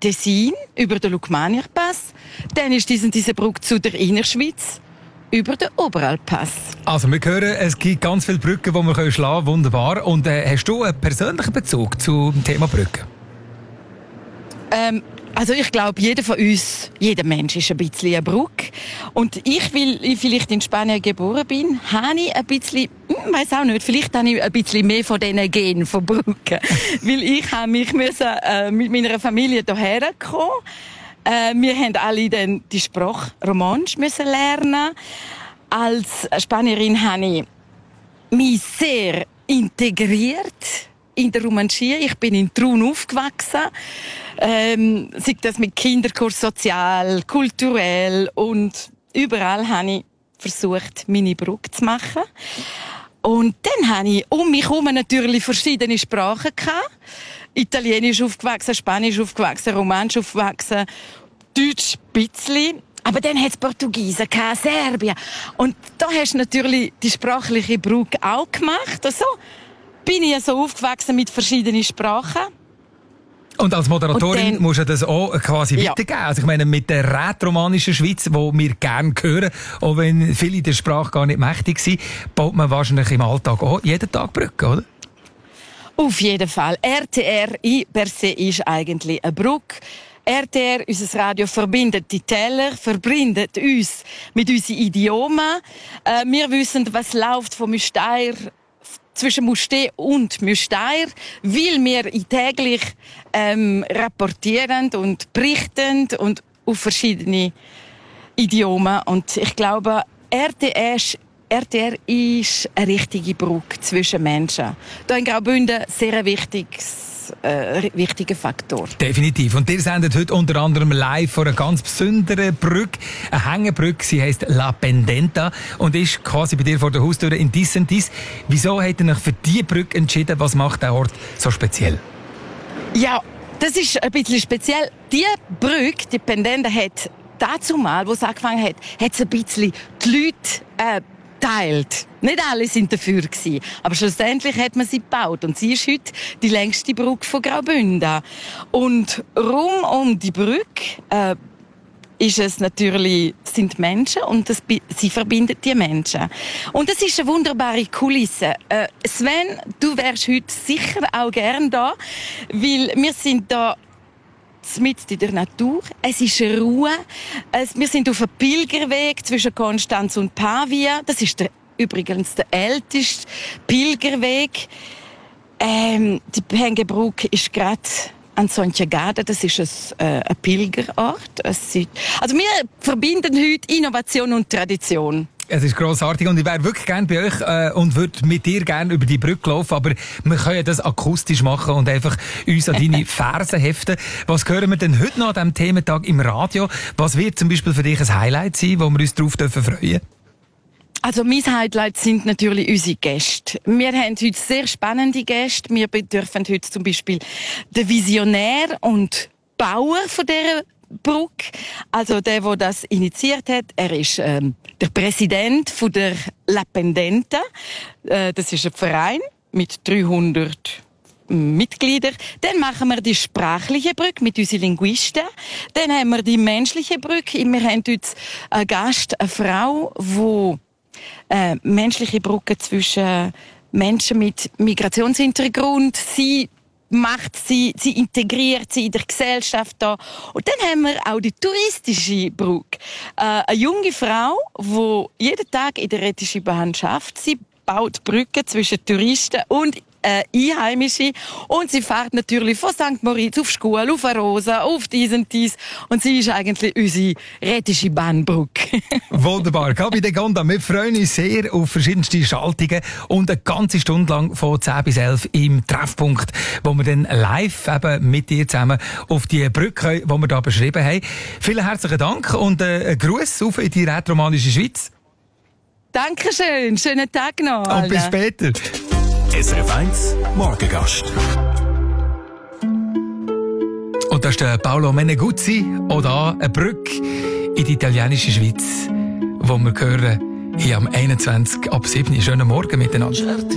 Tessin über den Lukmanierpass. Dann ist diese Brücke zu der Innerschweiz über den Oberalppass. Also wir hören, es gibt ganz viele Brücken, die wir schlagen können. Wunderbar. Und hast du einen persönlichen Bezug zum Thema Brücken? Also ich glaube, jeder Mensch ist ein bisschen eine Brücke. Und weil ich vielleicht in Spanien geboren bin, habe ich ein bisschen, weiss auch nicht, vielleicht habe ich ein bisschen mehr von diesen Genen von Brücken. Weil ich habe mich mit meiner Familie hierher kommen. Wir haben alle dann die Sprache Romansch müssen lernen. Als Spanierin habe ich mich sehr integriert in der Romanschie. Ich bin in Trun aufgewachsen. Sei das mit Kinderkurs, sozial, kulturell und überall habe ich versucht, meine Brücke zu machen. Und dann habe ich um mich herum natürlich verschiedene Sprachen gehabt. Italienisch aufgewachsen, Spanisch aufgewachsen, Romanisch aufgewachsen, Deutsch ein bisschen. Aber dann hat es Portugiesen, Serbien. Und da hast du natürlich die sprachliche Brücke auch gemacht. Also bin ich so aufgewachsen mit verschiedenen Sprachen. Und als Moderatorin musst du das auch quasi weitergeben. Also ich meine, mit der rätoromanischen Schweiz, die wir gerne hören, auch wenn viele der Sprache gar nicht mächtig sind, baut man wahrscheinlich im Alltag auch jeden Tag Brücken, oder? Auf jeden Fall. RTR per se ist eigentlich eine Brücke. RTR, unser Radio, verbindet die Täler, verbindet uns mit unseren Idiomen. Wir wissen, was läuft von Müsteier zwischen Mustee und Müsteier, weil wir täglich rapportieren und berichten und auf verschiedene Idiomen. Und ich glaube, RTR ist eine richtige Brücke zwischen Menschen. Hier in Graubünden sehr ein wichtiger Faktor. Definitiv. Und ihr sendet heute unter anderem live von einer ganz besonderen Brücke, eine Hängebrücke. Sie heisst La Pendenta und ist quasi bei dir vor der Haustür in Disentis. Wieso habt ihr euch für diese Brücke entschieden? Was macht der Ort so speziell? Ja, das ist ein bisschen speziell. Die Brücke, die Pendenta, hat dazu mal, wo es angefangen hat es ein bisschen die Leute teilt. Nicht alle sind dafür gewesen, aber schlussendlich hat man sie gebaut und sie ist heute die längste Brücke von Graubünden. Und rund um die Brücke sind Menschen und sie verbindet die Menschen. Und es ist eine wunderbare Kulisse. Sven, du wärst heute sicher auch gern da, weil wir sind da mitten in der Natur. Es ist Ruhe. Wir sind auf einem Pilgerweg zwischen Konstanz und Pavia. Das ist übrigens der älteste Pilgerweg. Die Hängebrücke ist gerade an Santiago. Das ist ein Pilgerort. Also wir verbinden heute Innovation und Tradition. Es ist grossartig und ich wäre wirklich gerne bei euch und würde mit dir gerne über die Brücke laufen, aber wir können das akustisch machen und einfach uns an deine Fersen heften. Was hören wir denn heute noch an diesem Thementag im Radio? Was wird zum Beispiel für dich ein Highlight sein, wo wir uns darauf freuen dürfen? Also mein Highlight sind natürlich unsere Gäste. Wir haben heute sehr spannende Gäste. Wir dürfen heute zum Beispiel den Visionär und Bauer von dieser Brücke, also der das initiiert hat, er ist der Präsident von der La Pendenta. Das ist ein Verein mit 300 Mitgliedern. Dann machen wir die sprachliche Brücke mit unseren Linguisten. Dann haben wir die menschliche Brücke. Wir haben heute einen Gast, eine Frau, die menschliche Brücke zwischen Menschen mit Migrationshintergrund, sie integriert sie in der Gesellschaft da. Und dann haben wir auch die touristische Brücke. Eine junge Frau, die jeden Tag in der Rätischen Bahn arbeitet. Sie baut Brücken zwischen Touristen und Einheimische. Und sie fährt natürlich von St. Moritz auf Schkuhl, auf Arosa, auf dies und dies. Und sie ist eigentlich unsere Rätische Bahnbrücke. Wunderbar. Gabi de Gonda, wir freuen uns sehr auf verschiedenste Schaltungen und eine ganze Stunde lang von 10 bis 11 im Treffpunkt, wo wir dann live eben mit dir zusammen auf die Brücke, die wir hier beschrieben haben. Vielen herzlichen Dank und einen Gruß auf in die rätoromanische Schweiz. Dankeschön. Schönen Tag noch. Und bis später. SRF 1 Morgengast. Und das ist der Paolo Meneguzzi, oder eine Brücke in die italienische Schweiz, wo wir hören hier am 21 ab 7. Schönen Morgen miteinander.